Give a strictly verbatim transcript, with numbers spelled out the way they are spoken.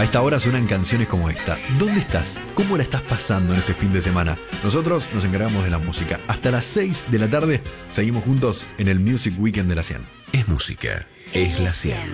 A esta hora suenan canciones como esta. ¿Dónde estás? ¿Cómo la estás pasando en este fin de semana? Nosotros nos encargamos de la música. Hasta las seis de la tarde seguimos juntos en el Music Weekend de la cien. Es música, es la cien.